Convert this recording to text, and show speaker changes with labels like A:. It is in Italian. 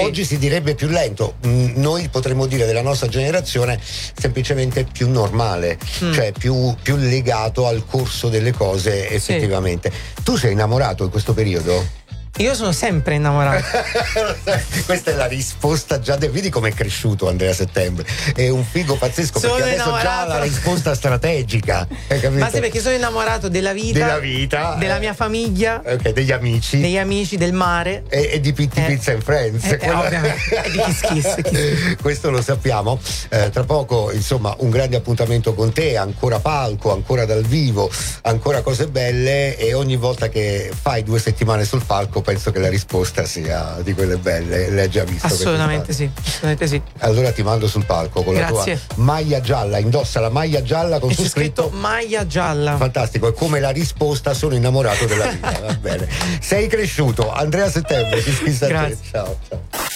A: Oggi si direbbe più lento, noi potremmo dire della nostra generazione semplicemente più normale, cioè più legato al corso delle cose effettivamente. Tu sei innamorato in questo periodo?
B: Io sono sempre innamorato.
A: Questa è la risposta già. Vedi come è cresciuto Andrea Settembre. È un figo pazzesco,
B: sono
A: perché adesso
B: innamorato.
A: già ha la risposta strategica. Hai capito?
B: Ma sì, perché sono innamorato della vita, della mia famiglia,
A: degli amici,
B: del mare
A: e di Pitti Pizza and Friends.
B: Ovviamente. E di Kiss.
A: Questo lo sappiamo. Tra poco, insomma, un grande appuntamento con te, ancora palco, ancora dal vivo, ancora cose belle, e ogni volta che fai 2 settimane sul palco penso che la risposta sia di quelle belle. L'hai già visto?
B: Assolutamente sì.
A: Allora ti mando sul palco con
B: Grazie.
A: la tua maglia gialla, indossa la maglia gialla con su scritto
B: maglia gialla.
A: Fantastico, è come la risposta: sono innamorato della vita. Va bene, sei cresciuto. Andrea Settembre, ti schizza a te. Ciao.